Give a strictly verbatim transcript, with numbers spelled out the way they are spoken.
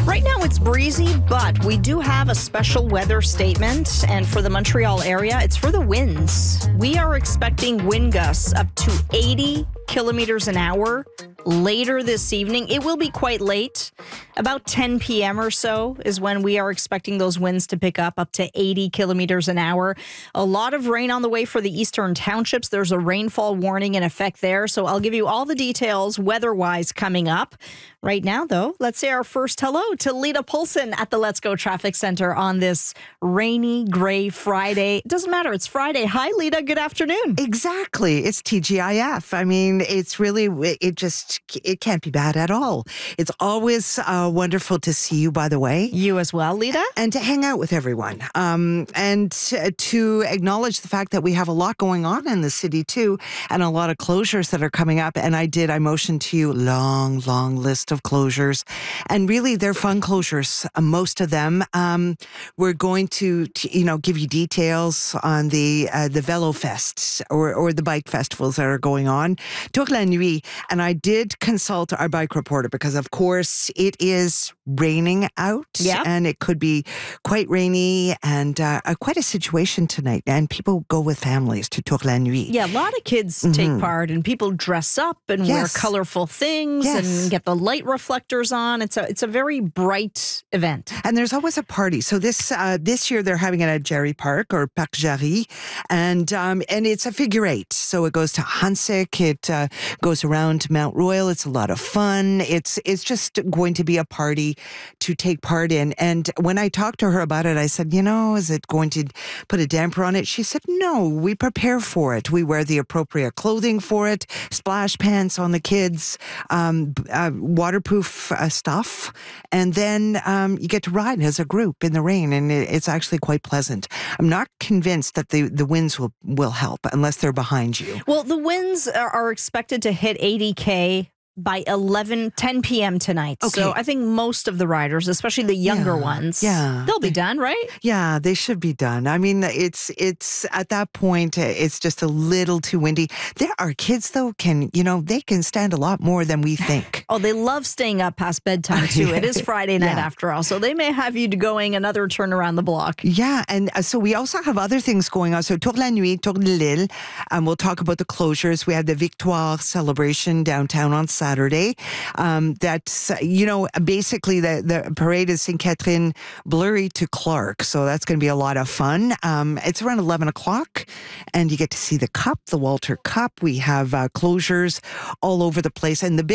Right now it's breezy, but we do have a special weather statement. And for the Montreal area, it's for the winds. We are expecting wind gusts up to eighty kilometers an hour later this evening. It will be quite late. About ten p.m. or so is when we are expecting those winds to pick up up to eighty kilometers an hour. A lot of rain on the way for the eastern townships. There's a rainfall warning in effect there. So I'll give you all the details weather-wise coming up. Right now, though, let's say our first hello to Lita Poulsen at the Let's Go Traffic Center on this rainy, gray Friday. It doesn't matter. It's Friday. Hi, Lita. Good afternoon. Exactly. It's T G I F. I mean, it's really, it just, it can't be bad at all. It's always uh, wonderful to see you, by the way. You as well, Lita. And to hang out with everyone. Um, and to acknowledge the fact that we have a lot going on in the city, too, and a lot of closures that are coming up. And I did, I motioned to you, long, long list of closures. And really, they're fun closures, uh, most of them. Um, we're going to, to, you know, give you details on the uh, the Velo Fest or, or the bike festivals that are going on. Toute la nuit. And I did consult our bike reporter because, of course, it is raining out. Yeah. And it could be quite rainy and uh, uh, quite a situation tonight. And people go with families to Toute la nuit. Yeah, a lot of kids mm-hmm. take part and people dress up and yes. wear colorful things yes. and get the light reflectors on. It's a it's a very bright event. And there's always a party. So this uh, this year they're having it at Jarry Park or Parc Jarry. And um, and it's a figure eight. So it goes to Hunsick. It uh, goes around Mount Royal. It's a lot of fun. It's it's just going to be a party to take part in. And when I talked to her about it, I said, you know, is it going to put a damper on it? She said, no, we prepare for it. We wear the appropriate clothing for it, splash pants on the kids, um, uh, waterproof uh, stuff. And then um, you get to ride as a group in the rain. And it, it's actually quite pleasant. I'm not convinced that the, the winds will, will help unless they're behind you. Well, the winds are, are expected to hit eighty K by eleven, ten p.m. tonight. Okay. So I think most of the riders, especially the younger yeah, ones, yeah. they'll be done, right? Yeah, they should be done. I mean, it's it's at that point, it's just a little too windy. There are kids, though, can, you know, they can stand a lot more than we think. Oh, they love staying up past bedtime, too. It is Friday night yeah. after all. So they may have you going another turn around the block. Yeah, and uh, so we also have other things going on. So Tour de la Nuit, Tour de l'Île, and we'll talk about the closures. We had the Victoire celebration downtown on Saturday. Um, that's, you know, basically the, the parade is Saint Catherine Blurry to Clark. So that's going to be a lot of fun. Um, it's around eleven o'clock and you get to see the cup, the Walter Cup. We have uh, closures all over the place. And the big